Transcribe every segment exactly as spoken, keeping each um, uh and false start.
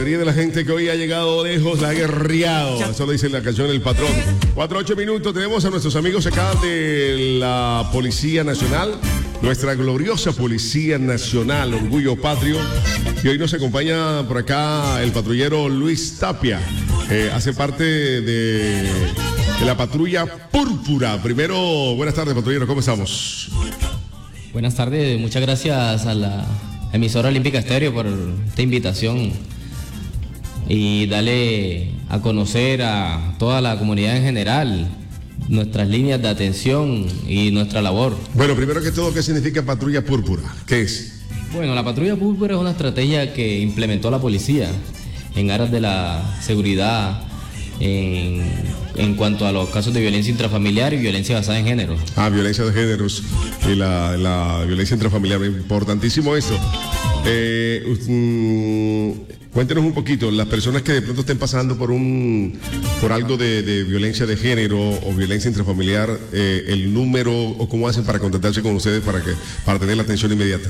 mayoría de la gente que hoy ha llegado lejos la ha guerreado. Eso lo dice la canción El Patrón. Cuatro, ocho minutos. Tenemos a nuestros amigos acá de la Policía Nacional, nuestra gloriosa Policía Nacional, orgullo patrio. Y hoy nos acompaña por acá el patrullero Luis Tapia. Eh, hace parte de, de la patrulla Púrpura. Primero, buenas tardes, patrullero, ¿cómo estamos? Buenas tardes, muchas gracias a la emisora Olímpica Estéreo por esta invitación y darle a conocer a toda la comunidad en general nuestras líneas de atención y nuestra labor. Bueno, primero que todo, ¿qué significa patrulla púrpura? ¿Qué es? Bueno, la patrulla púrpura es una estrategia que implementó la policía en aras de la seguridad en, en cuanto a los casos de violencia intrafamiliar y violencia basada en género. Ah, violencia de géneros y la, la violencia intrafamiliar, importantísimo esto. Eh, um, cuéntenos un poquito, las personas que de pronto estén pasando por un por algo de, de violencia de género o violencia intrafamiliar, eh, el número o cómo hacen para contactarse con ustedes para que para tener la atención inmediata.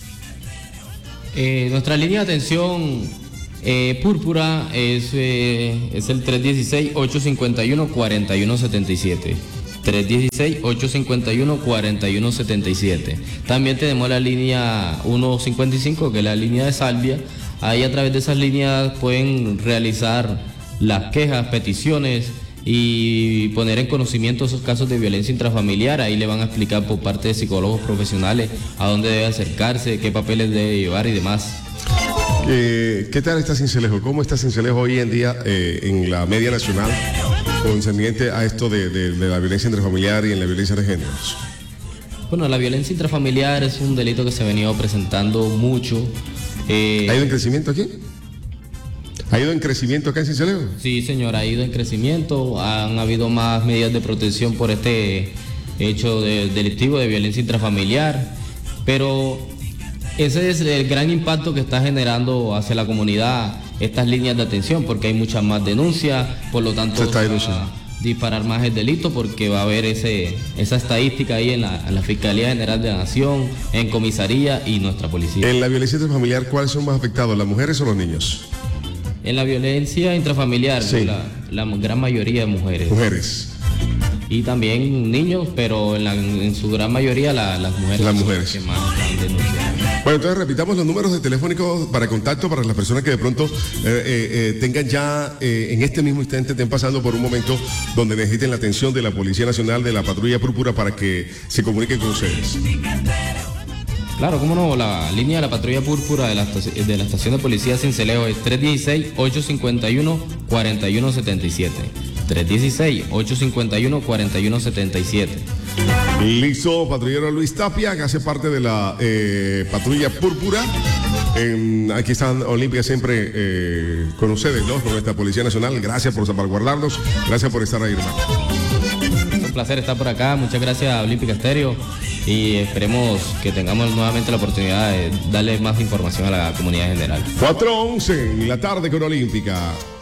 Eh, nuestra línea de atención Eh, Púrpura es, eh, es el tres uno seis, ocho cinco uno, cuatro uno siete siete. tres uno seis, ocho cinco uno, cuatro uno siete siete. También tenemos la línea ciento cincuenta y cinco, que es la línea de Salvia. Ahí a través de esas líneas pueden realizar las quejas, peticiones y poner en conocimiento esos casos de violencia intrafamiliar. Ahí le van a explicar por parte de psicólogos profesionales a dónde debe acercarse, qué papeles debe llevar y demás. Eh, ¿Qué tal está Sincelejo? ¿Cómo está Sincelejo hoy en día eh, en la media nacional concerniente a esto de, de, de la violencia intrafamiliar y en la violencia de géneros? Bueno, la violencia intrafamiliar es un delito que se ha venido presentando mucho. Eh, ¿Ha ido en crecimiento aquí? ¿Ha ido en crecimiento acá en Sincelejo? Sí, señor, ha ido en crecimiento. Han habido más medidas de protección por este hecho de, delictivo de violencia intrafamiliar, pero ese es el gran impacto que está generando hacia la comunidad estas líneas de atención, porque hay muchas más denuncias, por lo tanto se va a disparar más el delito, porque va a haber ese, esa estadística ahí en la, en la Fiscalía General de la Nación, en comisaría y nuestra policía. En la violencia intrafamiliar, ¿cuáles son más afectados, las mujeres o los niños? En la violencia intrafamiliar, sí. la, la gran mayoría de mujeres. Mujeres. Y también niños, pero en, la, en su gran mayoría la, las mujeres. Las mujeres. Que más están denunciando. Bueno, entonces repitamos los números de telefónicos para contacto para las personas que de pronto eh, eh, tengan ya eh, en este mismo instante, estén pasando por un momento donde necesiten la atención de la Policía Nacional, de la Patrulla Púrpura, para que se comuniquen con ustedes. Claro, cómo no, la línea de la Patrulla Púrpura de la, de la Estación de Policía Sincelejo es tres uno seis, ocho cinco uno, cuatro uno siete siete. tres uno seis, ocho cinco uno, cuatro uno siete siete. Listo, patrullero Luis Tapia, que hace parte de la eh, Patrulla Púrpura. Eh, aquí están Olímpica siempre eh, con ustedes, ¿no? Con nuestra Policía Nacional. Gracias por salvaguardarnos. Gracias por estar ahí, hermano. Es un placer estar por acá. Muchas gracias a Olímpica Estéreo. Y esperemos que tengamos nuevamente la oportunidad de darle más información a la comunidad en general. cuatro once en la tarde con Olímpica.